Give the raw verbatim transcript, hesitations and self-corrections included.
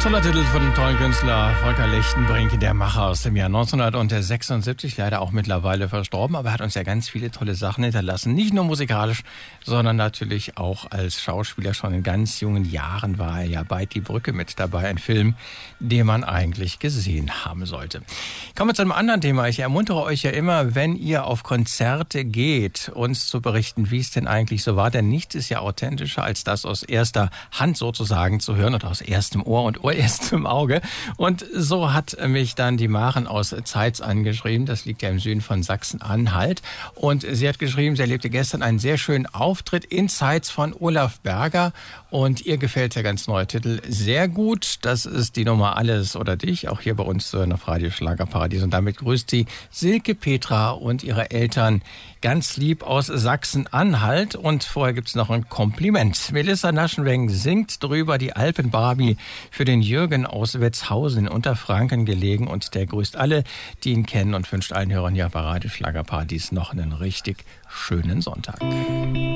Toller Titel von dem tollen Künstler Volker Lechtenbrink, der Macher aus dem Jahr neunzehnhundertsechsundsiebzig, leider auch mittlerweile verstorben, aber er hat uns ja ganz viele tolle Sachen hinterlassen. Nicht nur musikalisch, sondern natürlich auch als Schauspieler. Schon in ganz jungen Jahren war er ja bei Die Brücke mit dabei, ein Film, den man eigentlich gesehen haben sollte. Kommen wir zu einem anderen Thema. Ich ermuntere euch ja immer, wenn ihr auf Konzerte geht, uns zu berichten, wie es denn eigentlich so war. Denn nichts ist ja authentischer, als das aus erster Hand sozusagen zu hören oder aus erstem Ohr und Ohr erst im Auge. Und so hat mich dann die Maren aus Zeitz angeschrieben. Das liegt ja im Süden von Sachsen-Anhalt. Und sie hat geschrieben, sie erlebte gestern einen sehr schönen Auftritt in Zeitz von Olaf Berger. Und ihr gefällt der ganz neue Titel sehr gut. Das ist die Nummer Alles oder Dich, auch hier bei uns zu hören auf Radio Schlagerparadies. Und damit grüßt sie Silke Petra und ihre Eltern ganz lieb aus Sachsen-Anhalt. Und vorher gibt's noch ein Kompliment. Melissa Naschenweng singt drüber, die Alpenbarbie, für den Jürgen aus Wetzhausen in Unterfranken gelegen. Und der grüßt alle, die ihn kennen, und wünscht allen Hörern hier bei Radio Schlagerparadies noch einen richtig schönen Sonntag.